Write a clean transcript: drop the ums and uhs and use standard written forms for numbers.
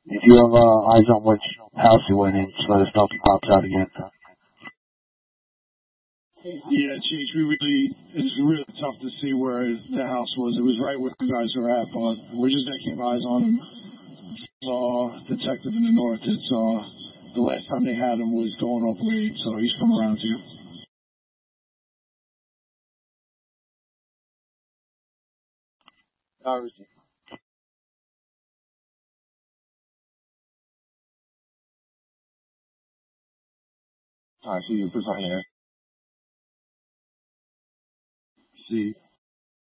If you have eyes on which house you went in, just let us know if it pops out again. Yeah, Cheech, it's really tough to see where the house was. It was right where you guys are at, but we're just gonna keep eyes on him. Detective in the north, the last time they had him was going off late, so he's come around to you. Alright, see you. Put something there. See.